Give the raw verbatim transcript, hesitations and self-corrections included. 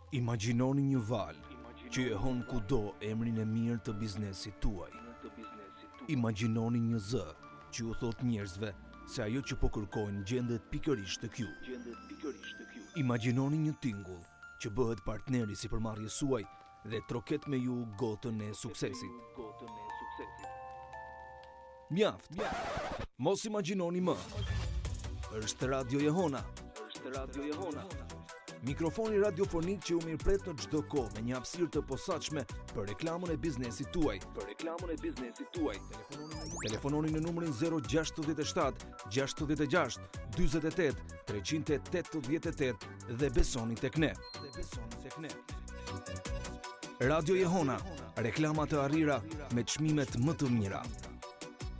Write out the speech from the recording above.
Imagjinoni një valë që e hon kudo emrin e mirë të biznesit tuaj. Imagjinoni një zë që u thot njerëzve se ajo që po kërkojnë gjendet pikërisht te ju. Imagjinoni një tingull që bëhet partneri sipërmarrjes suaj dhe troket me ju gotën e suksesit. Mjaft. Mos imagjinoni më. Është Radio Jehona. Është Radio Jehona. Mikrofoni radiofonik që u mirëpret në çdo kohë me një hapësirë të posaçme për reklamën e biznesit tuaj. Për reklamën e biznesit tuaj. Telefononi në numrin zero gjasht shtat gjasht gjasht dyzet e tetë treqind e tetëdhjetë e tetë dhe besoni tek ne. Dhe besoni tek ne. Radio Jehona, reklama të arrira me çmimet më të mira.